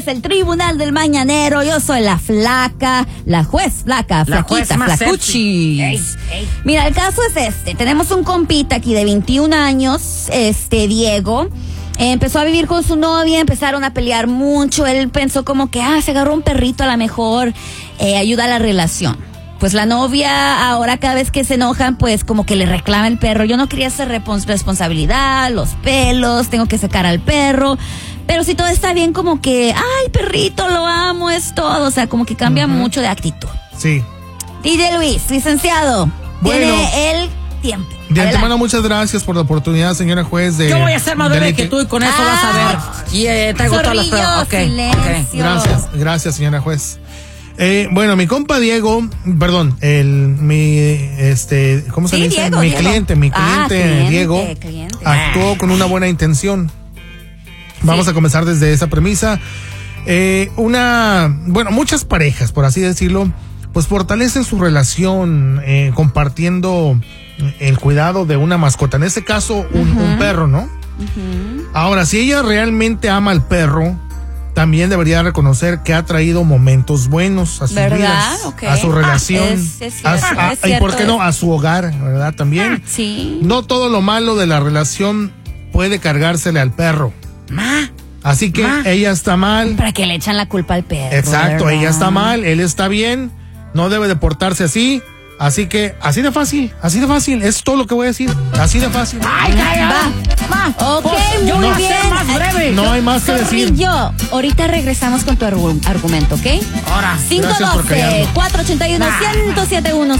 es el Tribunal del Mañanero. Yo soy la flaca, la juez flaca, flaquita, flacuchis. Mira, el caso es este. Tenemos un compita aquí de 21 años, Diego. Empezó a vivir con su novia, empezaron a pelear mucho. Él pensó como que, se agarró un perrito, a lo mejor ayuda a la relación. Pues la novia ahora cada vez que se enojan, pues como que le reclama el perro. Yo no quería hacer responsabilidad, los pelos, tengo que sacar al perro. Pero si todo está bien, como que, ay, perrito, lo amo, es todo. O sea, como que cambia mucho de actitud. Sí. DJ Luis, licenciado, tiene el tiempo. De Adelante. antemano, muchas gracias por la oportunidad, señora juez. Yo voy a ser más breve que tú y con eso vas a ver. Y traigo todas las pruebas. Silencio. Gracias, señora juez. Bueno, mi compa Diego, perdón, ¿cómo se dice? Diego, mi Diego. cliente, Diego, cliente. actuó con una buena intención. Vamos a comenzar desde esa premisa. Muchas parejas, por así decirlo, pues fortalecen su relación compartiendo el cuidado de una mascota. En este caso, un perro, ¿no? Ahora, si ella realmente ama al perro, también debería reconocer que ha traído momentos buenos a sus vidas, Okay. a su relación, Es cierto, es y por qué cierto. no, a su hogar, ¿verdad? También. Sí. No todo lo malo de la relación puede cargársele al perro. Así que ella está mal. Para que le echan la culpa al perro. Exacto, ¿verdad? ella está mal, él está bien, no debe de portarse así. Así que, así de fácil, es todo lo que voy a decir, así de fácil. ¡Ay, calla! Ok, Yo muy voy a bien. ser más breve. No hay más que decir. Y yo, ahorita regresamos con tu argumento, ¿ok? Ahora. Gracias por callarme. 512-481-1071